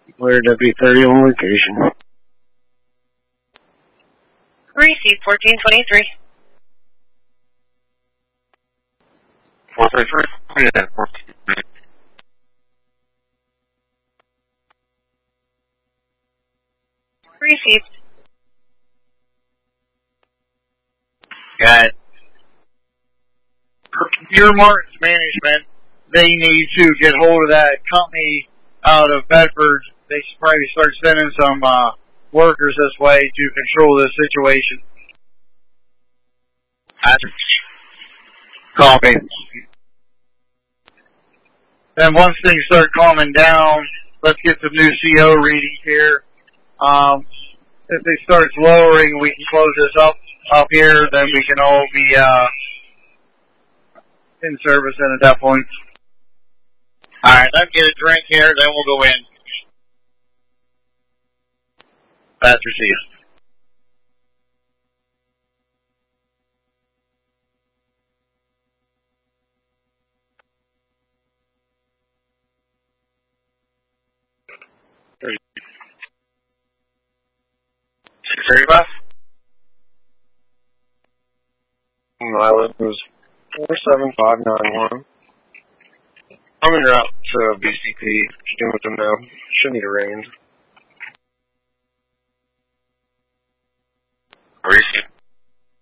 Where W30 on location. Receive 1423. 433. Yeah, 14. Received. Got it. For Pure Martin's management, they need to get hold of that company out of Bedford. They should probably start sending some workers this way to control this situation. Copy. Then once things start calming down, let's get some new CO readings here. If it starts lowering, we can close this up here, then we can all be in service then at that point. Alright, let's get a drink here, then we'll go in. Fast received. $635? Island was 47591. I'm en route to BCP. Just doing with them now. Should need a range.